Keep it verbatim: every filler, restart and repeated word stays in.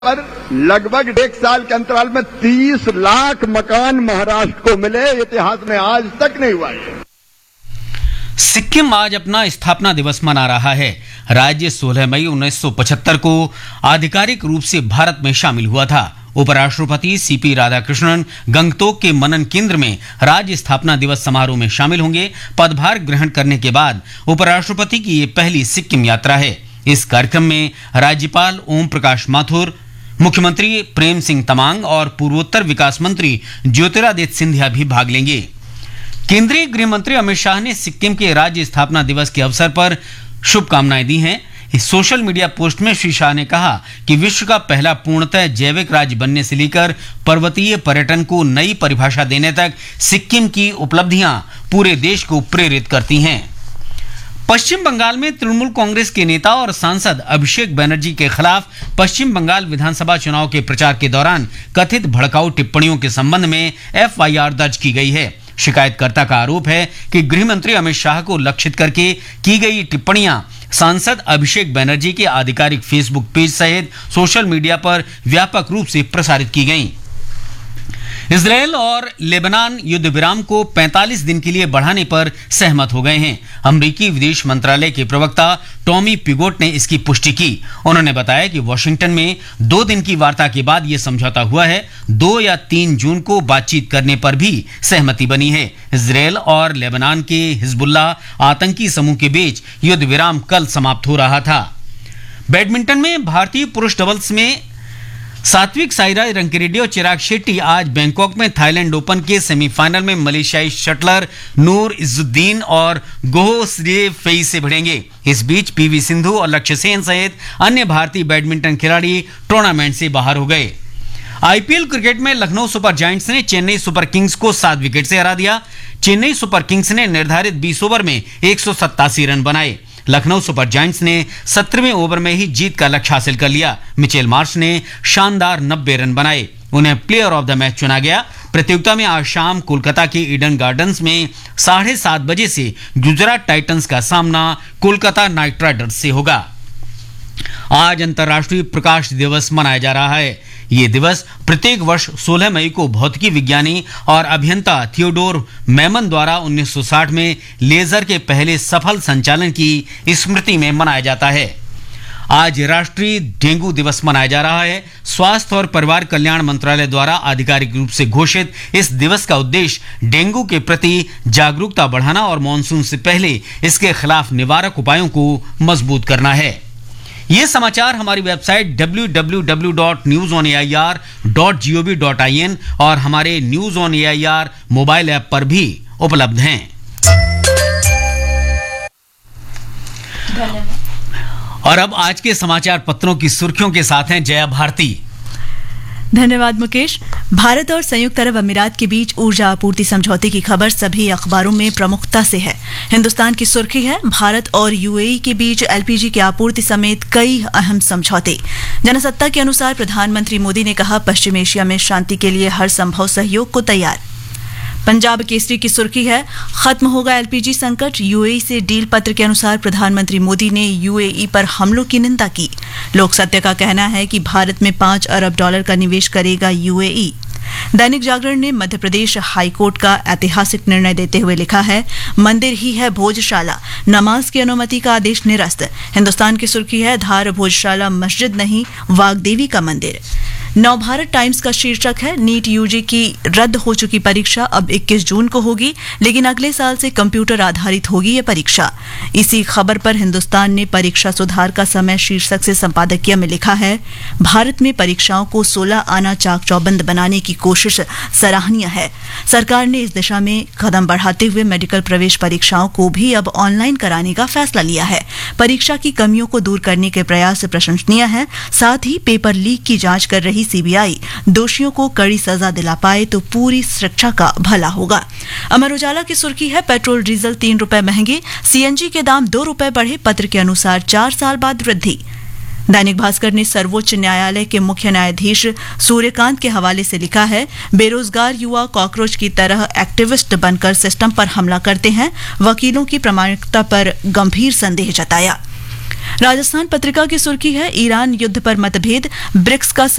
पर लगभग एक साल के अंतराल में तीस लाख मकान महाराष्ट्र को मिले। इतिहास में आज तक नहीं हुआ है। सिक्किम आज अपना स्थापना दिवस मना रहा है। राज्य सोलह मई उन्नीस सौ पचहत्तर को आधिकारिक रूप से भारत में शामिल हुआ था। उपराष्ट्रपति सीपी राधाकृष्णन गंगटोक के मनन केंद्र में राज्य स्थापना दिवस समारोह में शामिल होंगे। पदभार ग्रहण करने के बाद उपराष्ट्रपति की ये पहली सिक्किम यात्रा है। इस कार्यक्रम में राज्यपाल ओम प्रकाश माथुर, मुख्यमंत्री प्रेम सिंह तमांग और पूर्वोत्तर विकास मंत्री ज्योतिरादित्य सिंधिया भी भाग लेंगे। केंद्रीय गृह मंत्री अमित शाह ने सिक्किम के राज्य स्थापना दिवस के अवसर पर शुभकामनाएं दी हैं। इस सोशल मीडिया पोस्ट में श्री शाह ने कहा कि विश्व का पहला पूर्णतः जैविक राज्य बनने से लेकर पर्वतीय पर्यटन को नई परिभाषा देने तक सिक्किम की उपलब्धियां पूरे देश को प्रेरित करती हैं। पश्चिम बंगाल में तृणमूल कांग्रेस के नेता और सांसद अभिषेक बनर्जी के खिलाफ पश्चिम बंगाल विधानसभा चुनाव के प्रचार के दौरान कथित भड़काऊ टिप्पणियों के संबंध में एफ आई आर दर्ज की गई है। शिकायतकर्ता का आरोप है कि गृह मंत्री अमित शाह को लक्षित करके की गई टिप्पणियां सांसद अभिषेक बनर्जी के आधिकारिक फेसबुक पेज सहित सोशल मीडिया पर व्यापक रूप से प्रसारित की गईं। इजरायल और लेबनान युद्ध विराम को पैंतालीस दिन के लिए बढ़ाने पर सहमत हो गए हैं। अमेरिकी विदेश मंत्रालय के प्रवक्ता टॉमी पिगोट ने इसकी पुष्टि की। उन्होंने बताया कि वॉशिंगटन में दो दिन की वार्ता के बाद यह समझौता हुआ है। दो या तीन जून को बातचीत करने पर भी सहमति बनी है। इजरायल और लेबनान के हिजबुल्लाह आतंकी समूह के बीच युद्ध विराम कल समाप्त हो रहा था। बैडमिंटन में भारतीय पुरुष डबल्स में सात्विक साईराज रंकिरेड्डी और चिराग शेट्टी आज बैंकॉक में थाईलैंड ओपन के सेमीफाइनल में मलेशियाई शटलर नूर इजुद्दीन और गोह स्रीफेई से भिड़ेंगे। इस बीच पीवी सिंधु और लक्ष्य सेन सहित अन्य भारतीय बैडमिंटन खिलाड़ी टूर्नामेंट से बाहर हो गए। आईपीएल क्रिकेट में लखनऊ सुपर जायंट्स ने चेन्नई सुपर किंग्स को सात विकेट से हरा दिया। चेन्नई सुपर किंग्स ने निर्धारित बीस ओवर में एक सौ सत्तासी रन बनाए। लखनऊ सुपर जायंट्स ने सत्रहवें ओवर में ही जीत का लक्ष्य हासिल कर लिया। मिचेल मार्श ने शानदार नब्बे रन बनाए। उन्हें प्लेयर ऑफ द मैच चुना गया। प्रतियोगिता में आज शाम कोलकाता के ईडन गार्डन्स में साढ़े सात बजे से गुजरात टाइटंस का सामना कोलकाता नाइट राइडर्स से होगा। आज अंतर्राष्ट्रीय प्रकाश दिवस मनाया जा रहा है। ये दिवस प्रत्येक वर्ष सोलह मई को भौतिकी विज्ञानी और अभियंता थियोडोर मैमन द्वारा उन्नीस सौ साठ में लेजर के पहले सफल संचालन की स्मृति में मनाया जाता है। आज राष्ट्रीय डेंगू दिवस मनाया जा रहा है। स्वास्थ्य और परिवार कल्याण मंत्रालय द्वारा आधिकारिक रूप से घोषित इस दिवस का उद्देश्य डेंगू के प्रति जागरूकता बढ़ाना और मानसून से पहले इसके खिलाफ निवारक उपायों को मजबूत करना है। ये समाचार हमारी website W W W dot news on A I R dot G O V dot I N और हमारे news on A I R mobile app पर भी उपलब्ध हैं। और अब आज के समाचार पत्रों की सुर्खियों के साथ हैं जया भारती। धन्यवाद मुकेश। भारत और संयुक्त अरब अमीरात के बीच ऊर्जा आपूर्ति समझौते की खबर सभी अखबारों में प्रमुखता से है। हिंदुस्तान की सुर्खी है भारत और यूएई के बीच एलपीजी की आपूर्ति समेत कई अहम समझौते। जनसत्ता के अनुसार प्रधानमंत्री मोदी ने कहा पश्चिम एशिया में शांति के लिए हर संभव सहयोग को तैयार। पंजाब केसरी की सुर्खी है खत्म होगा एलपीजी संकट। यूएई से डील पत्र के अनुसार प्रधानमंत्री मोदी ने यूएई पर हमलों की निंदा की। लोक सत्य का कहना है कि भारत में पांच अरब डॉलर का निवेश करेगा यूएई। दैनिक जागरण ने मध्य प्रदेश हाईकोर्ट का ऐतिहासिक निर्णय देते हुए लिखा है मंदिर ही है भोजशाला, नमाज की अनुमति का आदेश निरस्त। हिंदुस्तान की सुर्खी है धार भोजशाला मस्जिद नहीं वाग्देवी का मंदिर। नवभारत टाइम्स का शीर्षक है नीट यूजी की रद्द हो चुकी परीक्षा अब इक्कीस जून को होगी, लेकिन अगले साल से कंप्यूटर आधारित होगी यह परीक्षा। इसी खबर पर हिंदुस्तान ने परीक्षा सुधार का समय शीर्षक से संपादकीय में लिखा है भारत में परीक्षाओं को सोलह आना चाक चौबंद बनाने की कोशिश सराहनीय है। सरकार ने इस दिशा में कदम बढ़ाते हुए मेडिकल प्रवेश परीक्षाओं को भी अब ऑनलाइन कराने का फैसला लिया है। परीक्षा की कमियों को दूर करने के प्रयास प्रशंसनीय है। साथ ही पेपर लीक की जांच कर रही सीबीआई दोषियों को कड़ी सजा दिला पाए तो पूरी सुरक्षा का भला होगा। अमर उजाला की सुर्खी है पेट्रोल डीजल तीन रुपए महंगे, सीएनजी के दाम दो रुपए बढ़े, पत्र के अनुसार चार साल बाद वृद्धि। दैनिक भास्कर ने सर्वोच्च न्यायालय के मुख्य न्यायाधीश सूर्यकांत के हवाले से लिखा है बेरोजगार युवा कॉकरोच की तरह एक्टिविस्ट बनकर सिस्टम पर हमला करते हैं, वकीलों की प्रामाणिकता पर गंभीर संदेह जताया। राजस्थान पत्रिका की सुर्खी है ईरान युद्ध पर मतभेद, ब्रिक्स का